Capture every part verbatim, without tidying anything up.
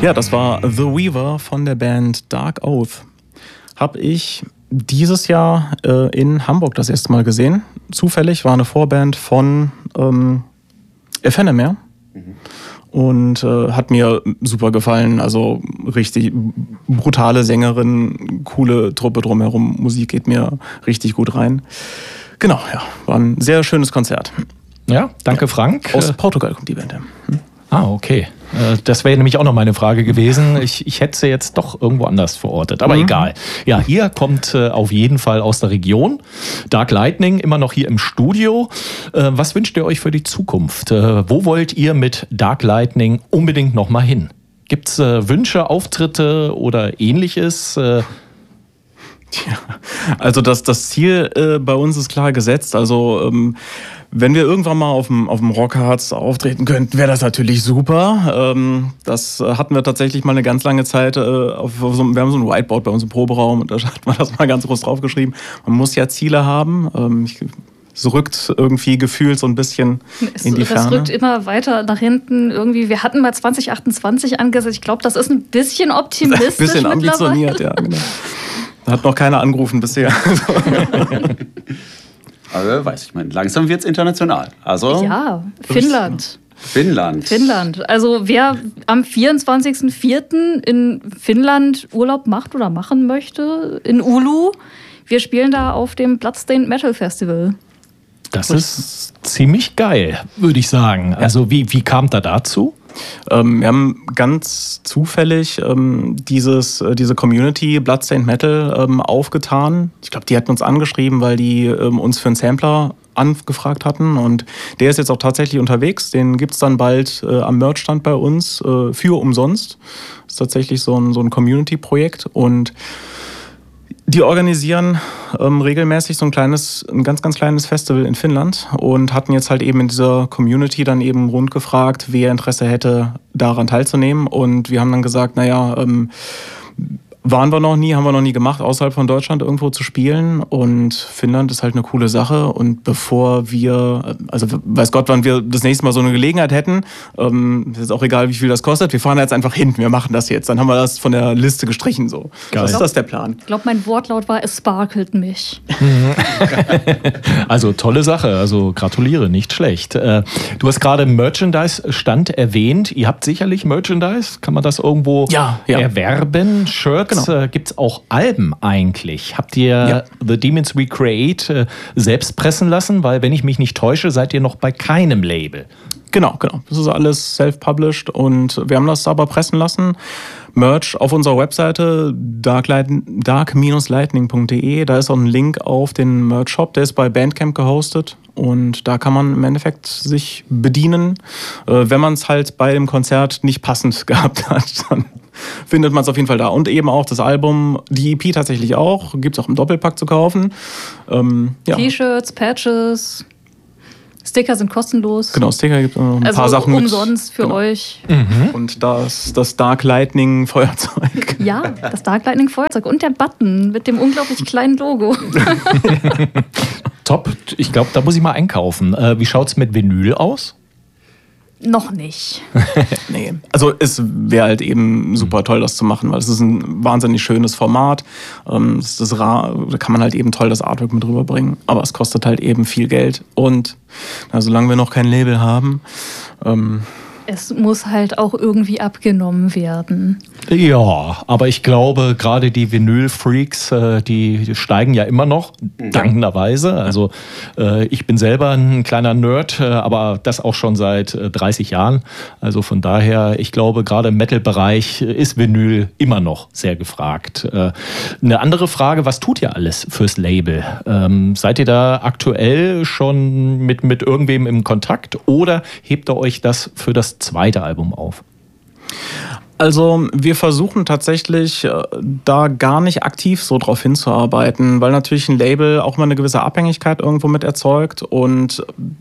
Ja, das war The Weaver von der Band Dark Oath. Hab ich dieses Jahr äh, in Hamburg das erste Mal gesehen. Zufällig war eine Vorband von ähm, Ephemerer. Mhm. Und äh, hat mir super gefallen. Also richtig brutale Sängerin, coole Truppe drumherum. Musik geht mir richtig gut rein. Genau, ja, war ein sehr schönes Konzert. Ja, danke Frank. Aus Portugal kommt die Band. Hm? Ah, okay. Das wäre nämlich auch noch meine Frage gewesen. Ich, ich hätte sie jetzt doch irgendwo anders verortet, aber mhm. egal. Ja, ihr kommt äh, auf jeden Fall aus der Region. Dark Lightning, immer noch hier im Studio. Äh, was wünscht ihr euch für die Zukunft? Äh, wo wollt ihr mit Dark Lightning unbedingt noch mal hin? Gibt es äh, Wünsche, Auftritte oder Ähnliches? Äh, Ja, also das, das Ziel äh, bei uns ist klar gesetzt. Also ähm, wenn wir irgendwann mal auf dem, auf dem Rockharz auftreten könnten, wäre das natürlich super. Ähm, das hatten wir tatsächlich mal eine ganz lange Zeit. Äh, auf, auf so, wir haben so ein Whiteboard bei uns im Proberaum und da hat man das mal ganz groß draufgeschrieben. Man muss ja Ziele haben. Ähm, ich, Es rückt irgendwie gefühlt so ein bisschen es, in die Ferne. Das rückt immer weiter nach hinten. Irgendwie, wir hatten mal zwanzig achtundzwanzig angesetzt. Ich glaube, das ist ein bisschen optimistisch. Ein bisschen ambitioniert, ja. Genau. Da hat noch keiner angerufen bisher. Aber wer weiß, ich meine, langsam wird es international. Also, ja, Finnland. Finnland. Finnland. Also wer am vierundzwanzigsten vierten in Finnland Urlaub macht oder machen möchte, in Oulu, wir spielen da auf dem Bloodstained Metal Festival. Das ist ziemlich geil, würde ich sagen. Also wie, wie kam da dazu? Ähm, wir haben ganz zufällig ähm, dieses, äh, diese Community Bloodstained Metal ähm, aufgetan. Ich glaube, die hatten uns angeschrieben, weil die ähm, uns für einen Sampler angefragt hatten. Und der ist jetzt auch tatsächlich unterwegs. Den gibt es dann bald äh, am Merchstand bei uns äh, für umsonst. Das ist tatsächlich so ein, so ein Community-Projekt. Und die organisieren ähm, regelmäßig so ein kleines, ein ganz, ganz kleines Festival in Finnland und hatten jetzt halt eben in dieser Community dann eben rund gefragt, wer Interesse hätte, daran teilzunehmen. Und wir haben dann gesagt, naja, ähm, waren wir noch nie, haben wir noch nie gemacht, außerhalb von Deutschland irgendwo zu spielen. Und Finnland ist halt eine coole Sache. Und bevor wir, also weiß Gott, wann wir das nächste Mal so eine Gelegenheit hätten, ähm, ist auch egal, wie viel das kostet, wir fahren jetzt einfach hin, wir machen das jetzt. Dann haben wir das von der Liste gestrichen. So. Geil. Ist das der Plan? Ich glaube, mein Wortlaut war, es sparkelt mich. Also tolle Sache, also gratuliere, nicht schlecht. Du hast gerade Merchandise-Stand erwähnt. Ihr habt sicherlich Merchandise, kann man das irgendwo ja, ja. erwerben? Shirts? Genau. Gibt es auch Alben eigentlich? Habt ihr ja. The Demons We Create äh, selbst pressen lassen? Weil, wenn ich mich nicht täusche, seid ihr noch bei keinem Label. Genau, genau. Das ist alles self-published und wir haben das aber pressen lassen. Merch auf unserer Webseite dark lightning punkt de. Da ist auch ein Link auf den Merch-Shop. Der ist bei Bandcamp gehostet. Und da kann man im Endeffekt sich bedienen. Äh, wenn man es halt bei dem Konzert nicht passend gehabt hat, dann findet man es auf jeden Fall da. Und eben auch das Album, die E P tatsächlich auch. Gibt es auch im Doppelpack zu kaufen. Ähm, ja. T-Shirts, Patches, Sticker sind kostenlos. Genau, Sticker gibt es noch ein also paar Sachen umsonst mit. für genau. euch. Mhm. Und das, das Dark Lightning Feuerzeug. Ja, das Dark Lightning Feuerzeug. Und der Button mit dem unglaublich kleinen Logo. Top. Ich glaube, da muss ich mal einkaufen. Äh, wie schaut es mit Vinyl aus? Noch nicht. Nee. Also es wäre halt eben super toll, das zu machen, weil es ist ein wahnsinnig schönes Format. Ähm, es ist rar, da kann man halt eben toll das Artwork mit rüberbringen. Aber es kostet halt eben viel Geld. Und na, solange wir noch kein Label haben, ähm, es muss halt auch irgendwie abgenommen werden. Ja, aber ich glaube, gerade die Vinyl-Freaks, äh, die, die steigen ja immer noch, dankenderweise. Also äh, ich bin selber ein kleiner Nerd, äh, aber das auch schon seit äh, dreißig Jahren. Also von daher, ich glaube, gerade im Metal-Bereich ist Vinyl immer noch sehr gefragt. Äh, eine andere Frage, was tut ihr alles fürs Label? Ähm, seid ihr da aktuell schon mit, mit irgendwem im Kontakt oder hebt ihr euch das für das zweite Album auf? Also wir versuchen tatsächlich da gar nicht aktiv so drauf hinzuarbeiten, weil natürlich ein Label auch mal eine gewisse Abhängigkeit irgendwo mit erzeugt und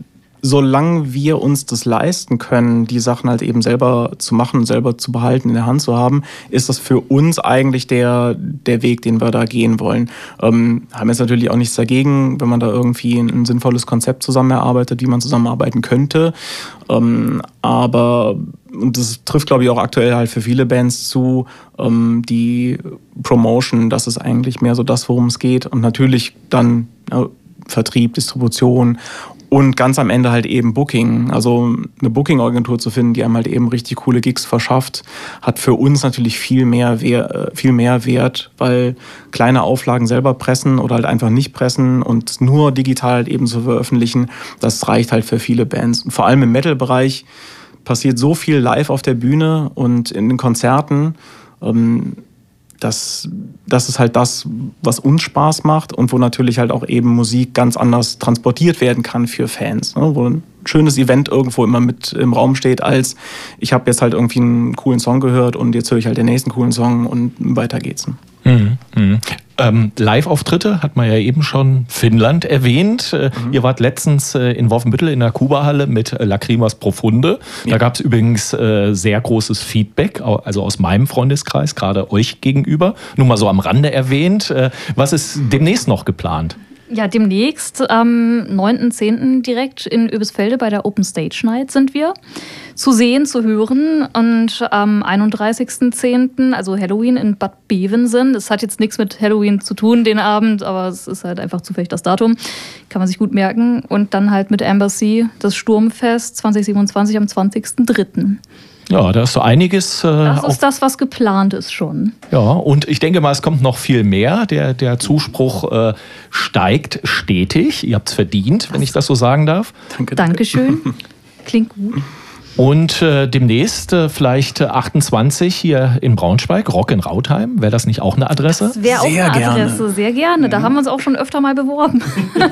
solange wir uns das leisten können, die Sachen halt eben selber zu machen, selber zu behalten, in der Hand zu haben, ist das für uns eigentlich der, der Weg, den wir da gehen wollen. Ähm, haben jetzt natürlich auch nichts dagegen, wenn man da irgendwie ein, ein sinnvolles Konzept zusammen erarbeitet, wie man zusammenarbeiten könnte. Ähm, aber, und das trifft, glaube ich, auch aktuell halt für viele Bands zu, ähm, die Promotion, das ist eigentlich mehr so das, worum es geht. Und natürlich dann ja, Vertrieb, Distribution und ganz am Ende halt eben Booking. Also eine Booking-Agentur zu finden, die einem halt eben richtig coole Gigs verschafft, hat für uns natürlich viel mehr, Wer- viel mehr Wert, weil kleine Auflagen selber pressen oder halt einfach nicht pressen und nur digital halt eben zu veröffentlichen, das reicht halt für viele Bands. Und vor allem im Metal-Bereich passiert so viel live auf der Bühne und in den Konzerten, ähm, Das, das ist halt das, was uns Spaß macht und wo natürlich halt auch eben Musik ganz anders transportiert werden kann für Fans. Ne? Wo ein schönes Event irgendwo immer mit im Raum steht, als ich habe jetzt halt irgendwie einen coolen Song gehört und jetzt höre ich halt den nächsten coolen Song und weiter geht's. Mhm. Mhm. Ähm, Live-Auftritte hat man ja eben schon Finnland erwähnt. Äh, mhm. Ihr wart letztens äh, in Wolfenbüttel in der Kuba-Halle mit äh, Lacrimas Profunde. Ja. Da gab es übrigens äh, sehr großes Feedback, also aus meinem Freundeskreis, gerade euch gegenüber. Nur mal so am Rande erwähnt. Äh, was ist demnächst noch geplant? Ja, demnächst am neunten zehnten direkt in Oebisfelde bei der Open Stage Night sind wir zu sehen, zu hören. Und am einunddreißigsten zehnten, also Halloween in Bad Bevensen. Das hat jetzt nichts mit Halloween zu tun, den Abend, aber es ist halt einfach zufällig das Datum. Kann man sich gut merken. Und dann halt mit Embassy das Sturmfest zwanzig siebenundzwanzig am zwanzigsten dritten Ja, da ist so einiges. Äh, das ist das, was geplant ist schon. Ja, und ich denke mal, es kommt noch viel mehr. Der, der Zuspruch äh, steigt stetig. Ihr habt es verdient, wenn ich das so sagen darf. Danke, danke. Dankeschön. Klingt gut. Und äh, demnächst äh, vielleicht achtundzwanzig hier in Braunschweig, Rock in Rautheim. Wäre das nicht auch eine Adresse? Das wäre auch eine Adresse, gerne. Sehr gerne. Da mhm. haben wir uns auch schon öfter mal beworben.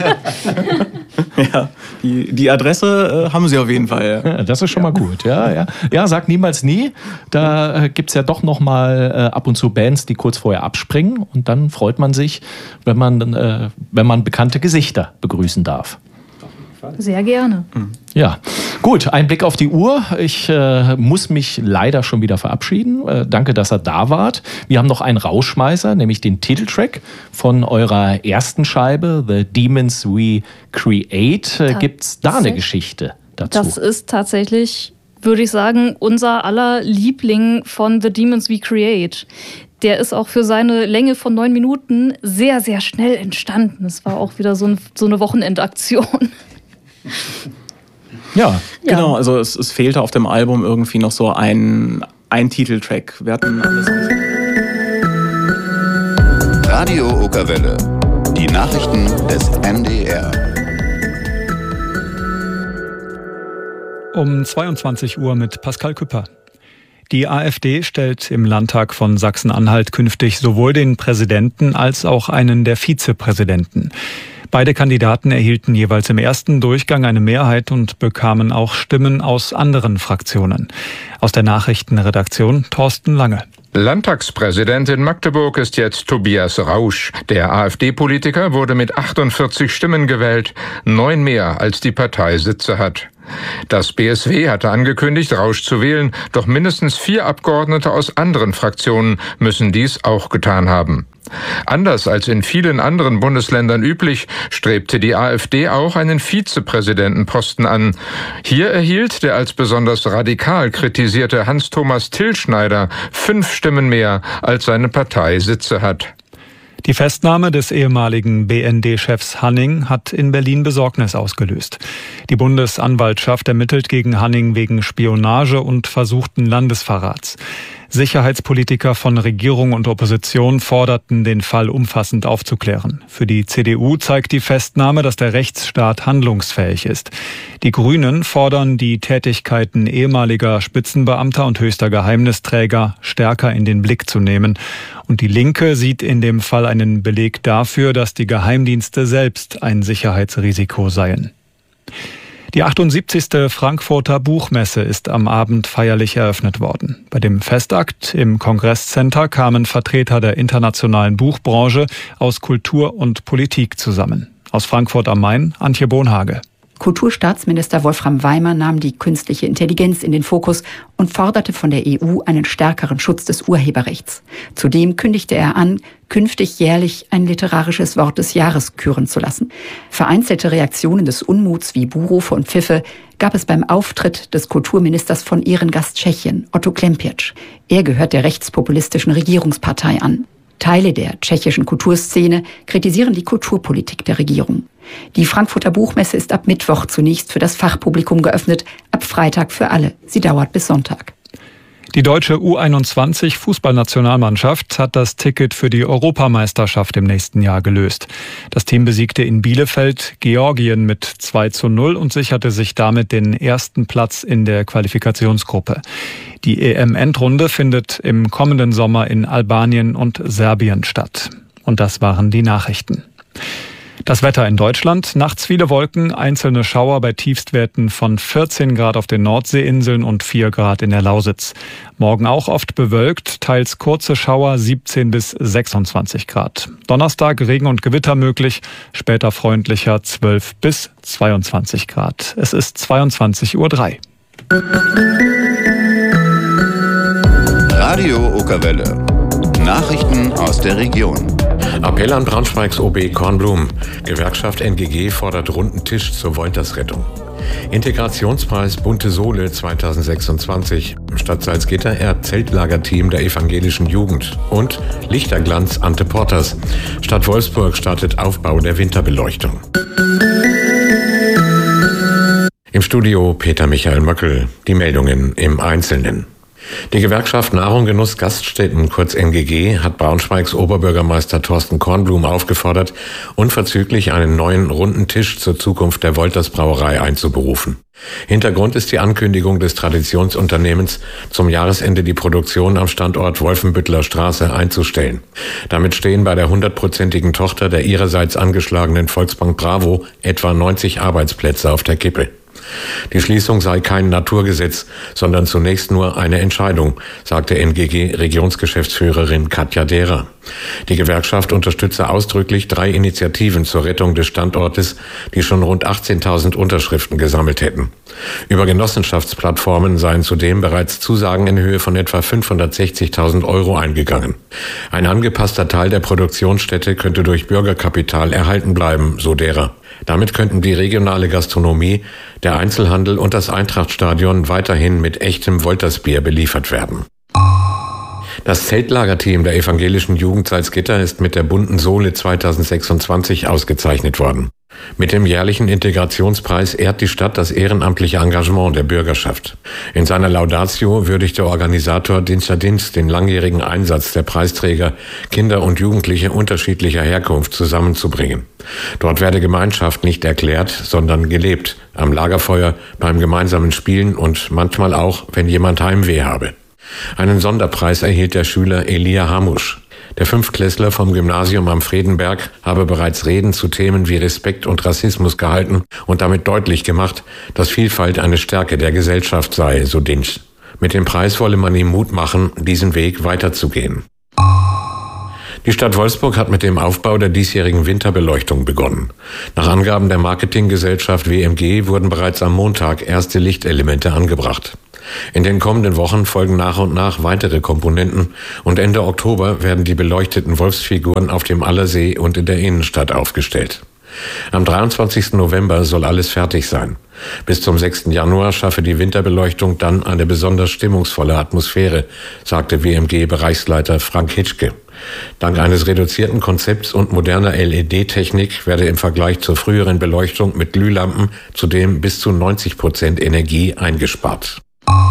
Ja, die, die Adresse äh, haben Sie auf jeden Fall. Ja. Ja, das ist schon ja. mal gut. Ja, ja. ja, sag niemals nie. Da äh, gibt es ja doch noch mal äh, ab und zu Bands, die kurz vorher abspringen. Und dann freut man sich, wenn man, äh, wenn man bekannte Gesichter begrüßen darf. Sehr gerne. Ja, gut, ein Blick auf die Uhr. Ich äh, muss mich leider schon wieder verabschieden. Äh, danke, dass ihr da wart. Wir haben noch einen Rausschmeißer, nämlich den Titeltrack von eurer ersten Scheibe, The Demons We Create. Äh, Gibt es da eine Geschichte dazu? Das ist tatsächlich, würde ich sagen, unser aller Liebling von The Demons We Create. Der ist auch für seine Länge von neun Minuten sehr, sehr schnell entstanden. Es war auch wieder so, ein, so eine Wochenendaktion. Ja, genau. Also es, es fehlte auf dem Album irgendwie noch so ein, ein Titeltrack. Wir hatten alles. Radio Okerwelle. Die Nachrichten des M D R. Um zweiundzwanzig Uhr mit Pascal Küpper. Die AfD stellt im Landtag von Sachsen-Anhalt künftig sowohl den Präsidenten als auch einen der Vizepräsidenten. Beide Kandidaten erhielten jeweils im ersten Durchgang eine Mehrheit und bekamen auch Stimmen aus anderen Fraktionen. Aus der Nachrichtenredaktion Thorsten Lange. Landtagspräsident in Magdeburg ist jetzt Tobias Rausch. Der AfD-Politiker wurde mit achtundvierzig Stimmen gewählt, neun mehr als die Partei Sitze hat. Das B S W hatte angekündigt, Rausch zu wählen, doch mindestens vier Abgeordnete aus anderen Fraktionen müssen dies auch getan haben. Anders als in vielen anderen Bundesländern üblich, strebte die AfD auch einen Vizepräsidentenposten an. Hier erhielt der als besonders radikal kritisierte Hans-Thomas Tillschneider fünf Stimmen mehr, als seine Partei Sitze hat. Die Festnahme des ehemaligen B N D-Chefs Hanning hat in Berlin Besorgnis ausgelöst. Die Bundesanwaltschaft ermittelt gegen Hanning wegen Spionage und versuchten Landesverrats. Sicherheitspolitiker von Regierung und Opposition forderten, den Fall umfassend aufzuklären. Für die C D U zeigt die Festnahme, dass der Rechtsstaat handlungsfähig ist. Die Grünen fordern, die Tätigkeiten ehemaliger Spitzenbeamter und höchster Geheimnisträger stärker in den Blick zu nehmen. Und die Linke sieht in dem Fall einen Beleg dafür, dass die Geheimdienste selbst ein Sicherheitsrisiko seien. Die achtundsiebzigste Frankfurter Buchmesse ist am Abend feierlich eröffnet worden. Bei dem Festakt im Kongresscenter kamen Vertreter der internationalen Buchbranche aus Kultur und Politik zusammen. Aus Frankfurt am Main, Antje Bohnhage. Kulturstaatsminister Wolfram Weimer nahm die künstliche Intelligenz in den Fokus und forderte von der E U einen stärkeren Schutz des Urheberrechts. Zudem kündigte er an, künftig jährlich ein literarisches Wort des Jahres küren zu lassen. Vereinzelte Reaktionen des Unmuts wie Buhrufe und Pfiffe gab es beim Auftritt des Kulturministers von Ehrengast Tschechien, Otto Klempiec. Er gehört der rechtspopulistischen Regierungspartei an. Teile der tschechischen Kulturszene kritisieren die Kulturpolitik der Regierung. Die Frankfurter Buchmesse ist ab Mittwoch zunächst für das Fachpublikum geöffnet, ab Freitag für alle. Sie dauert bis Sonntag. Die deutsche U einundzwanzig Fußballnationalmannschaft hat das Ticket für die Europameisterschaft im nächsten Jahr gelöst. Das Team besiegte in Bielefeld Georgien mit zwei zu null und sicherte sich damit den ersten Platz in der Qualifikationsgruppe. Die E M-Endrunde findet im kommenden Sommer in Albanien und Serbien statt. Und das waren die Nachrichten. Das Wetter in Deutschland. Nachts viele Wolken, einzelne Schauer bei Tiefstwerten von vierzehn Grad auf den Nordseeinseln und vier Grad in der Lausitz. Morgen auch oft bewölkt, teils kurze Schauer, siebzehn bis sechsundzwanzig Grad. Donnerstag Regen und Gewitter möglich, später freundlicher, zwölf bis zweiundzwanzig Grad. Es ist zweiundzwanzig Uhr drei. Radio Okerwelle. Nachrichten aus der Region. Appell an Braunschweigs O B Kornblum. Gewerkschaft N G G fordert runden Tisch zur Woltersrettung. Integrationspreis Bunte Sohle zweitausendsechsundzwanzig. Stadt Salzgitter ehrt Zeltlagerteam der evangelischen Jugend. Und Lichterglanz Ante Porters. Stadt Wolfsburg startet Aufbau der Winterbeleuchtung. Im Studio Peter Michael Möckel. Die Meldungen im Einzelnen. Die Gewerkschaft Nahrung Genuss Gaststätten, kurz N G G, hat Braunschweigs Oberbürgermeister Thorsten Kornblum aufgefordert, unverzüglich einen neuen runden Tisch zur Zukunft der Wolters Brauerei einzuberufen. Hintergrund ist die Ankündigung des Traditionsunternehmens, zum Jahresende die Produktion am Standort Wolfenbütteler Straße einzustellen. Damit stehen bei der hundertprozentigen Tochter der ihrerseits angeschlagenen Volksbank Bravo etwa neunzig Arbeitsplätze auf der Kippe. Die Schließung sei kein Naturgesetz, sondern zunächst nur eine Entscheidung, sagte N G G-Regionsgeschäftsführerin Katja Dehrer. Die Gewerkschaft unterstütze ausdrücklich drei Initiativen zur Rettung des Standortes, die schon rund achtzehntausend Unterschriften gesammelt hätten. Über Genossenschaftsplattformen seien zudem bereits Zusagen in Höhe von etwa fünfhundertsechzigtausend Euro eingegangen. Ein angepasster Teil der Produktionsstätte könnte durch Bürgerkapital erhalten bleiben, so Dehrer. Damit könnten die regionale Gastronomie, der Einzelhandel und das Eintrachtstadion weiterhin mit echtem Woltersbier beliefert werden. Das Zeltlagerteam der evangelischen Jugend Salzgitter ist mit der Bunten Sohle zweitausendsechsundzwanzig ausgezeichnet worden. Mit dem jährlichen Integrationspreis ehrt die Stadt das ehrenamtliche Engagement der Bürgerschaft. In seiner Laudatio würdigt der Organisator Dinscher Dienst den langjährigen Einsatz der Preisträger, Kinder und Jugendliche unterschiedlicher Herkunft zusammenzubringen. Dort werde Gemeinschaft nicht erklärt, sondern gelebt. Am Lagerfeuer, beim gemeinsamen Spielen und manchmal auch, wenn jemand Heimweh habe. Einen Sonderpreis erhielt der Schüler Elia Hamusch. Der Fünftklässler vom Gymnasium am Fredenberg habe bereits Reden zu Themen wie Respekt und Rassismus gehalten und damit deutlich gemacht, dass Vielfalt eine Stärke der Gesellschaft sei, so Dinsch. Mit dem Preis wolle man ihm Mut machen, diesen Weg weiterzugehen. Die Stadt Wolfsburg hat mit dem Aufbau der diesjährigen Winterbeleuchtung begonnen. Nach Angaben der Marketinggesellschaft W M G wurden bereits am Montag erste Lichtelemente angebracht. In den kommenden Wochen folgen nach und nach weitere Komponenten und Ende Oktober werden die beleuchteten Wolfsfiguren auf dem Allersee und in der Innenstadt aufgestellt. Am dreiundzwanzigsten November soll alles fertig sein. Bis zum sechsten Januar schaffe die Winterbeleuchtung dann eine besonders stimmungsvolle Atmosphäre, sagte W M G-Bereichsleiter Frank Hitschke. Dank eines reduzierten Konzepts und moderner L E D-Technik werde im Vergleich zur früheren Beleuchtung mit Glühlampen zudem bis zu neunzig Prozent Energie eingespart.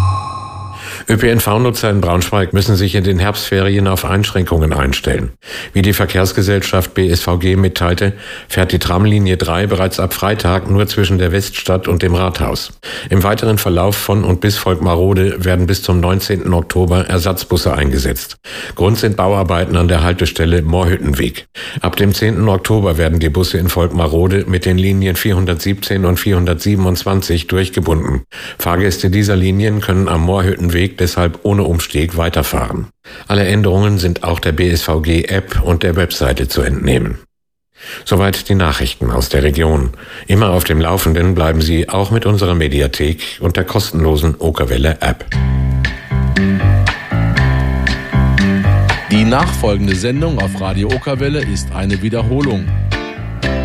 Ö P N V-Nutzer in Braunschweig müssen sich in den Herbstferien auf Einschränkungen einstellen. Wie die Verkehrsgesellschaft B S V G mitteilte, fährt die Tramlinie drei bereits ab Freitag nur zwischen der Weststadt und dem Rathaus. Im weiteren Verlauf von und bis Volkmarode werden bis zum neunzehnten Oktober Ersatzbusse eingesetzt. Grund sind Bauarbeiten an der Haltestelle Moorhüttenweg. Ab dem zehnten Oktober werden die Busse in Volkmarode mit den Linien vierhundertsiebzehn und vierhundertsiebenundzwanzig durchgebunden. Fahrgäste dieser Linien können am Moorhüttenweg deshalb ohne Umstieg weiterfahren. Alle Änderungen sind auch der B S V G-App und der Webseite zu entnehmen. Soweit die Nachrichten aus der Region. Immer auf dem Laufenden bleiben Sie auch mit unserer Mediathek und der kostenlosen Okerwelle-App. Die nachfolgende Sendung auf Radio Okerwelle ist eine Wiederholung.